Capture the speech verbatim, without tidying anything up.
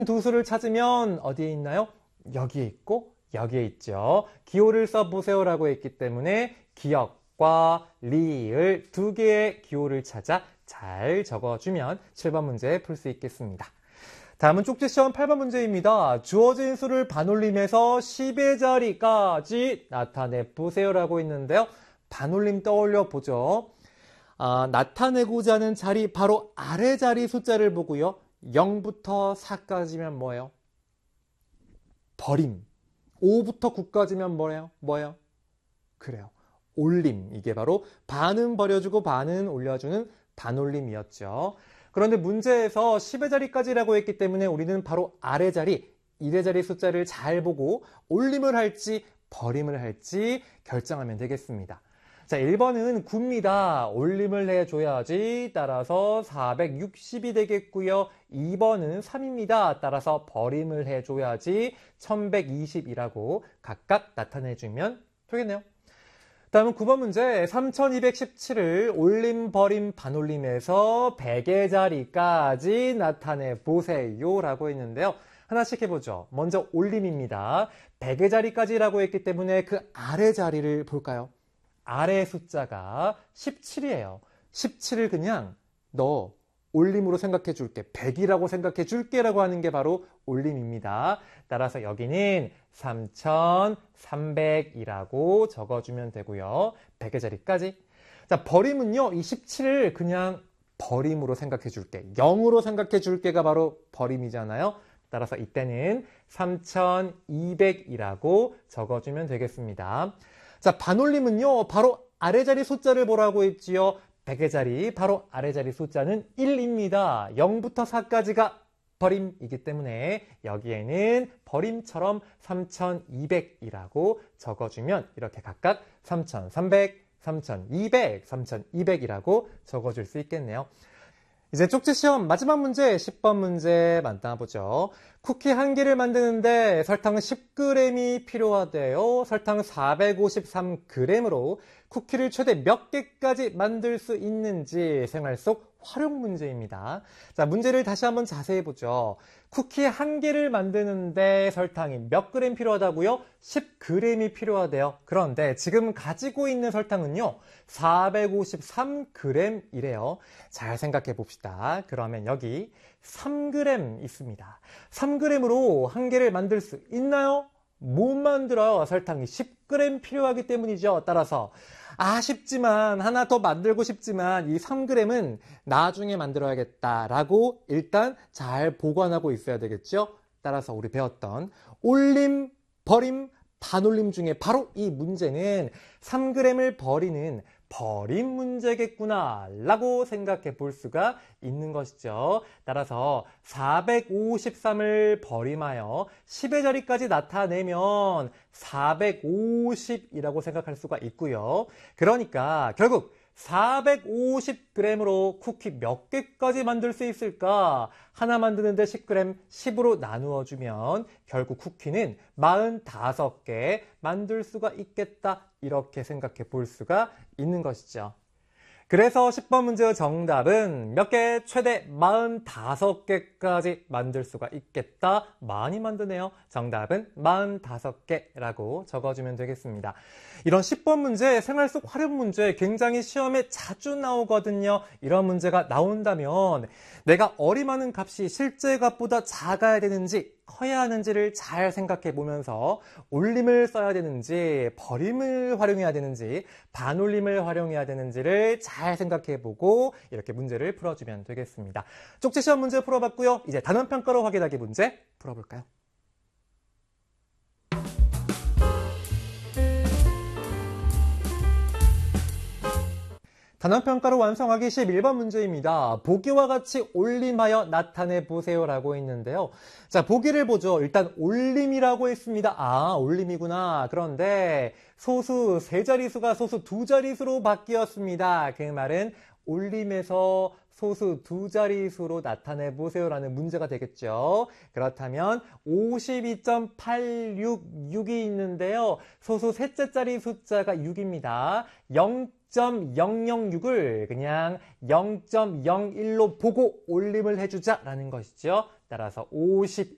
두 수를 찾으면 어디에 있나요? 여기에 있고 여기에 있죠. 기호를 써보세요라고 했기 때문에 기역과 리을 두 개의 기호를 찾아 잘 적어주면 칠 번 문제 풀 수 있겠습니다. 다음은 쪽지시험 팔 번 문제입니다. 주어진 수를 반올림해서 십의 자리까지 나타내 보세요라고 했는데요. 반올림 떠올려 보죠. 아, 나타내고자 하는 자리 바로 아래 자리 숫자를 보고요. 영부터 사까지면 뭐예요? 버림. 오부터 구까지면 뭐예요? 뭐예요? 그래요. 올림. 이게 바로 반은 버려주고 반은 올려주는 반올림이었죠. 그런데 문제에서 십의 자리까지라고 했기 때문에 우리는 바로 아래 자리, 일의 자리 숫자를 잘 보고 올림을 할지 버림을 할지 결정하면 되겠습니다. 자, 일 번은 구입니다. 올림을 해줘야지. 따라서 사백육십이 되겠고요. 이 번은 삼입니다. 따라서 버림을 해줘야지. 천백이십이라고 각각 나타내주면 되겠네요. 다음은 구 번 문제. 삼천이백십칠을 올림, 버림, 반올림에서 백의 자리까지 나타내 보세요 라고 했는데요. 하나씩 해보죠. 먼저 올림입니다. 백의 자리까지라고 했기 때문에 그 아래 자리를 볼까요? 아래 숫자가 십칠이에요. 십칠을 그냥 너 올림으로 생각해 줄게. 백이라고 생각해 줄게 라고 하는 게 바로 올림입니다. 따라서 여기는 삼천삼백이라고 적어주면 되고요. 백의 자리까지. 자, 버림은요. 이 십칠을 그냥 버림으로 생각해 줄게. 영으로 생각해 줄게가 바로 버림이잖아요. 따라서 이때는 삼천이백이라고 적어주면 되겠습니다. 자, 반올림은요. 바로 아래 자리 숫자를 보라고 했지요. 백의 자리, 바로 아래 자리 숫자는 일입니다. 영부터 사까지가 버림이기 때문에 여기에는 버림처럼 삼천이백이라고 적어주면 이렇게 각각 삼천삼백, 삼천이백, 삼천이백이라고 적어줄 수 있겠네요. 이제 쪽지시험 마지막 문제 십 번 문제 만나보죠. 쿠키 한 개를 만드는데 설탕 십 그램이 필요하대요. 설탕 사백오십삼 그램으로 쿠키를 최대 몇 개까지 만들 수 있는지 생활 속 활용 문제입니다. 자, 문제를 다시 한번 자세히 보죠. 쿠키 한 개를 만드는데 설탕이 몇 그램 필요하다고요? 십 그램이 필요하대요. 그런데 지금 가지고 있는 설탕은요, 사백오십삼 그램이래요. 잘 생각해 봅시다. 그러면 여기 삼 그램 있습니다. 삼 그램으로 한 개를 만들 수 있나요? 못 만들어요. 설탕이 십 그램 필요하기 때문이죠. 따라서 아쉽지만 하나 더 만들고 싶지만 이 삼 그램은 나중에 만들어야겠다라고 일단 잘 보관하고 있어야 되겠죠. 따라서 우리 배웠던 올림, 버림, 반올림 중에 바로 이 문제는 삼 그램을 버리는 버림 문제겠구나 라고 생각해 볼 수가 있는 것이죠. 따라서 사백오십삼을 버림하여 십의 자리까지 나타내면 사백오십이라고 생각할 수가 있고요. 그러니까 결국 사백오십 그램으로 쿠키 몇 개까지 만들 수 있을까? 하나 만드는데 십 그램 십으로 나누어 주면 결국 쿠키는 사십오 개 만들 수가 있겠다. 이렇게 생각해 볼 수가 있는 것이죠. 그래서 십 번 문제의 정답은 몇 개? 최대 사십오 개까지 만들 수가 있겠다. 많이 만드네요. 정답은 사십오 개라고 적어주면 되겠습니다. 이런 십 번 문제, 생활 속 활용 문제 굉장히 시험에 자주 나오거든요. 이런 문제가 나온다면 내가 어림하는 값이 실제 값보다 작아야 되는지 커야 하는지를 잘 생각해 보면서 올림을 써야 되는지 버림을 활용해야 되는지 반올림을 활용해야 되는지를 잘 생각해 보고 이렇게 문제를 풀어주면 되겠습니다. 쪽지시험 문제 풀어봤고요. 이제 단원평가로 확인하기 문제 풀어볼까요? 단원평가로 완성하기 십일 번 문제입니다. 보기와 같이 올림하여 나타내 보세요 라고 했는데요. 자, 보기를 보죠. 일단 올림이라고 했습니다. 아, 올림이구나. 그런데 소수 세 자리수가 소수 두 자리수로 바뀌었습니다. 그 말은 올림에서 소수 두 자리수로 나타내 보세요 라는 문제가 되겠죠. 그렇다면 오십이 점 팔육육이 있는데요. 소수 셋째 자리 숫자가 육입니다. 영 점 영영육을 그냥 영 점 영일로 보고 올림을 해주자라는 것이죠. 따라서 오십일